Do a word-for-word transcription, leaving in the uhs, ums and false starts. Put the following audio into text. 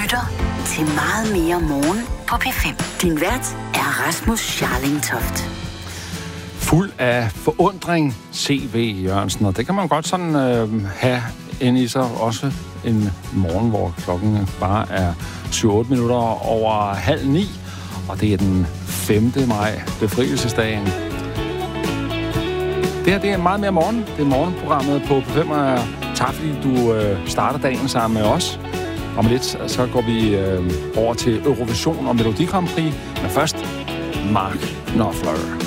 lytter til Meget mere morgen på P fem. Din vært er Rasmus Scharling Toft. Fuld af forundring, C V Jørgensen, og det kan man godt sådan øh, have ind i sig også en morgen, hvor klokken bare er syv otte minutter over halv ni, og det er den femte maj, befrielsesdagen. Det her, det er meget mere morgen. Det er morgenprogrammet på P fem, og tak fordi du øh, starter dagen sammen med os. Om lidt, så går vi øh, over til Eurovision og Melodi Grand Prix, men først Mark Knopfler.